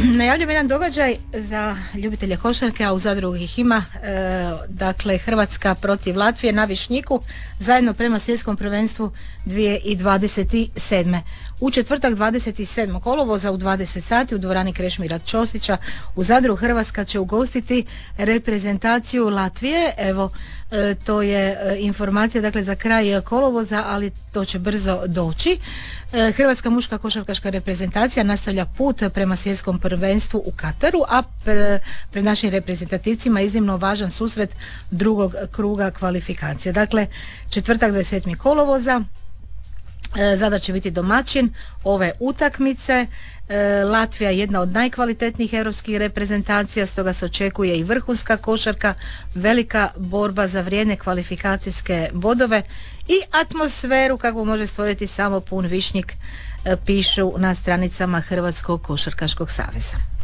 Najavljujem jedan događaj za ljubitelje košarke, a u Zadru ih ima. Dakle, Hrvatska protiv Latvije na Višnjiku, zajedno prema svjetskom prvenstvu 2027. U četvrtak 27. kolovoza u 20 sati u dvorani Krešimira Ćosića u Zadru Hrvatska će ugostiti reprezentaciju Latvije. Evo, to je informacija dakle za kraj kolovoza, ali to će brzo doći. Hrvatska muška košarkaška reprezentacija nastavlja put prema svjetskom prvenstvu u Kataru, a pred našim reprezentativcima iznimno važan susret drugog kruga kvalifikacije. Dakle, četvrtak 27. kolovoza, Zadar će biti domaćin ove utakmice. Latvija je jedna od najkvalitetnijih europskih reprezentacija, stoga se očekuje i vrhunska košarka, velika borba za vrijedne kvalifikacijske bodove i atmosferu kakvu može stvoriti samo pun Višnjik, pišu na stranicama Hrvatskog košarkaškog saveza.